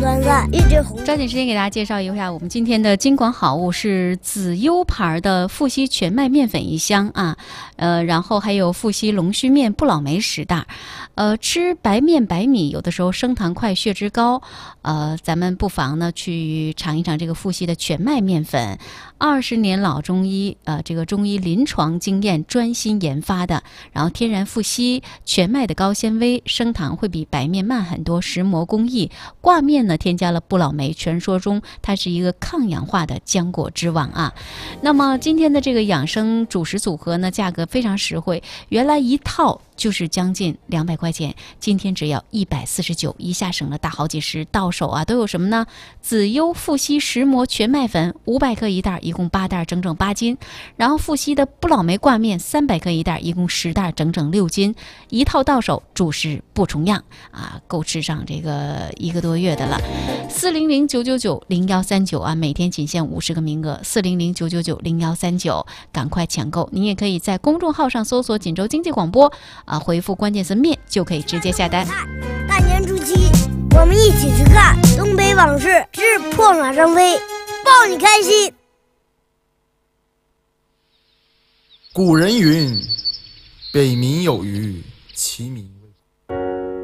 团赛，一直红。 抓紧时间给大家介绍一下我们今天的金广好物是紫优牌的富硒全麦面粉1箱啊，然后还有富硒龙须面不老梅10袋。吃白面白米有的时候升糖快血脂高，咱们不妨呢去尝一尝这个富硒的全麦面粉。20年老中医，这个中医临床经验专心研发的，然后天然富硒全麦的高纤维，升糖会比白面慢很多，石磨工艺。挂面呢添加了不老梅，传说中它是一个抗氧化的浆果之王啊。那么今天的这个养生主食组合呢，价格非常实惠，原来一套就是将近200块钱，今天只要149，一下省了大好几十。到手啊都有什么呢？紫优富硒石磨全麦粉500克1袋，一共8袋，整整8斤。然后富硒的不老梅挂面300克1袋，一共10袋，整整6斤。一套到手，主食不重样啊，够吃上这个1个多月的了。400-999-0139啊，每天仅限50个名额，400-999-0139，赶快抢购！您也可以在公众号上搜索锦州经济广播啊，回复关键词面就可以直接下单。 大年初七，我们一起去看东北往事之破马张飞，抱你开心。 古人云：北冥有鱼，其名